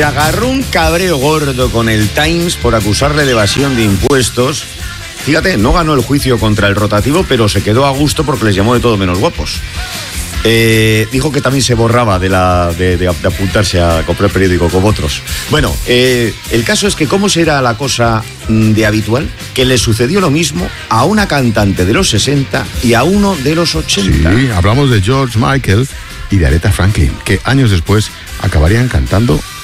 Se agarró un cabreo gordo con el Times por acusarle de evasión de impuestos. Fíjate, no ganó el juicio contra el rotativo, pero se quedó a gusto porque les llamó de todo menos guapos. Dijo que también se borraba de apuntarse a comprar periódico como otros. Bueno, el caso es que ¿cómo será la cosa de habitual? Que le sucedió lo mismo a una cantante de los 60 y a uno de los 80. Sí, hablamos de George Michael y de Aretha Franklin, que años después acabarían cantando